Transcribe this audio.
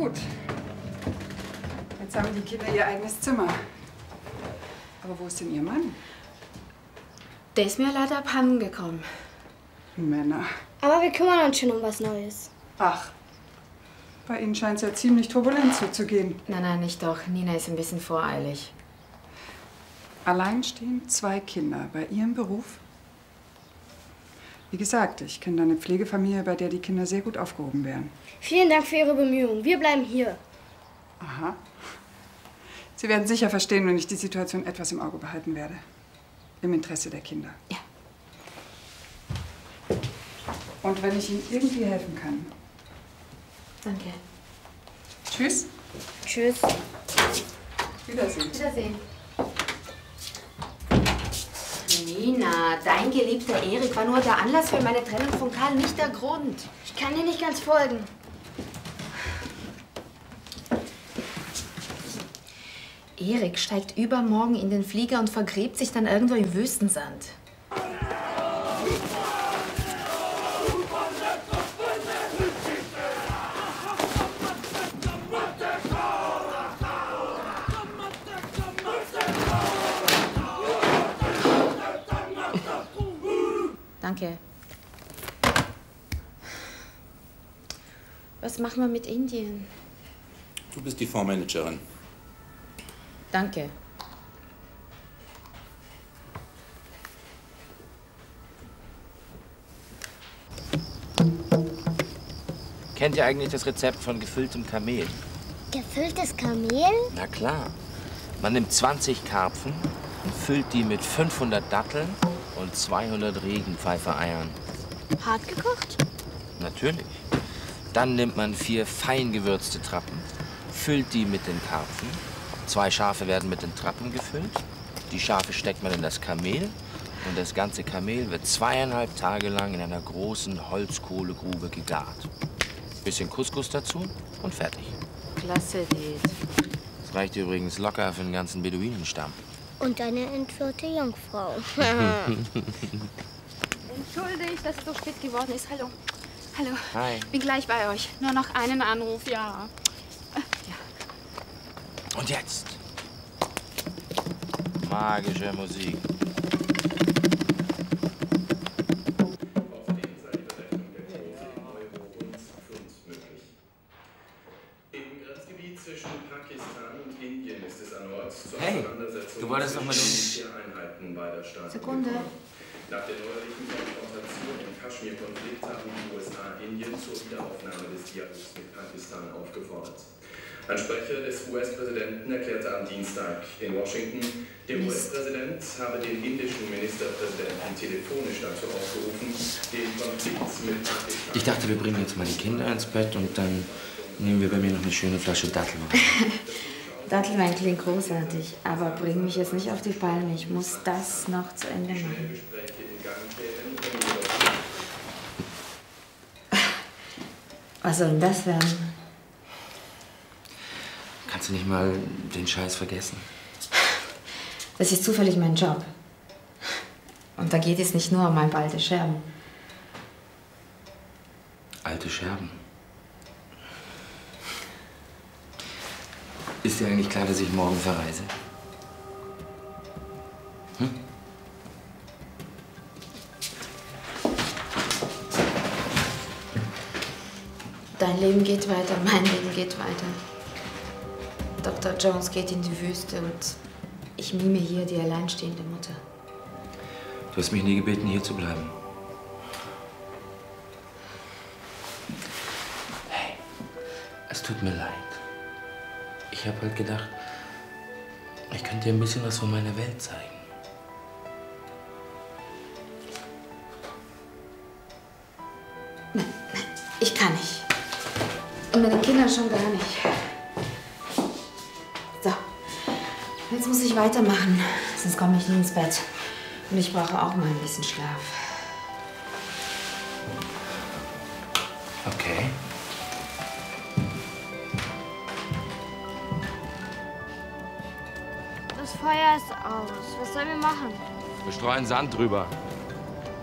gut. Jetzt haben die Kinder ihr eigenes Zimmer. Aber wo ist denn Ihr Mann? Der ist mir leider abhanden gekommen. Männer. Aber wir kümmern uns schon um was Neues. Ach, bei Ihnen scheint es ja ziemlich turbulent zuzugehen. Nein, nicht doch. Nina ist ein bisschen voreilig. Alleinstehend 2 Kinder bei Ihrem Beruf? Wie gesagt, ich kenne da eine Pflegefamilie, bei der die Kinder sehr gut aufgehoben wären. Vielen Dank für Ihre Bemühungen. Wir bleiben hier. Aha. Sie werden sicher verstehen, wenn ich die Situation etwas im Auge behalten werde. Im Interesse der Kinder. Ja. Und wenn ich Ihnen irgendwie helfen kann. Danke. Tschüss. Tschüss. Wiedersehen. Wiedersehen. Nina, dein geliebter Erik war nur der Anlass für meine Trennung von Karl, nicht der Grund. Ich kann dir nicht ganz folgen. Erik steigt übermorgen in den Flieger und vergräbt sich dann irgendwo im Wüstensand. Danke. Was machen wir mit Indien? Du bist die Fondsmanagerin. Danke. Kennt ihr eigentlich das Rezept von gefülltem Kamel? Gefülltes Kamel? Na klar. Man nimmt 20 Karpfen und füllt die mit 500 Datteln und 200 Regenpfeifereiern. Hart gekocht? Natürlich. Dann nimmt man 4 fein gewürzte Trappen, füllt die mit den Karpfen. 2 Schafe werden mit den Trappen gefüllt. Die Schafe steckt man in das Kamel. Und das ganze Kamel wird 2,5 Tage lang in einer großen Holzkohlegrube gegart. Bisschen Couscous dazu und fertig. Klasse Diät. Das reicht übrigens locker für den ganzen Beduinenstamm. Und eine entführte Jungfrau. Entschuldigt, dass es so spät geworden ist. Hallo. Hallo. Hi. Bin gleich bei euch. Nur noch einen Anruf, ja. Und jetzt? Magische Musik. Hey, du wolltest noch mal los. Sekunde. Nach der neuerlichen Konfrontation im Kaschmir-Konflikt haben die USA Indien zur Wiederaufnahme des Dialogs mit Pakistan aufgefordert. Ein Sprecher des US-Präsidenten erklärte am Dienstag in Washington, der US-Präsident habe den indischen Ministerpräsidenten telefonisch dazu aufgerufen, den Konflikt mit Pakistan... Ich dachte, wir bringen jetzt mal die Kinder ins Bett und dann nehmen wir bei mir noch eine schöne Flasche Dattelwein. Dattelwein klingt großartig, aber bring mich jetzt nicht auf die Palme. Ich muss das noch zu Ende machen. Was soll denn das werden? Kannst du nicht mal den Scheiß vergessen? Das ist zufällig mein Job. Und da geht es nicht nur um ein paar alte Scherben. Alte Scherben? Ist dir eigentlich klar, dass ich morgen verreise? Hm? Dein Leben geht weiter, mein Leben geht weiter. Dr. Jones geht in die Wüste und ich mime hier die alleinstehende Mutter. Du hast mich nie gebeten, hier zu bleiben. Hey, es tut mir leid. Ich habe halt gedacht, ich könnte dir ein bisschen was von meiner Welt zeigen. Nein, ich kann nicht. Und mit den Kindern schon gar nicht. So, jetzt muss ich weitermachen, sonst komme ich nie ins Bett. Und ich brauche auch mal ein bisschen Schlaf. Okay. Das Feuer ist aus. Was sollen wir machen? Wir streuen Sand drüber.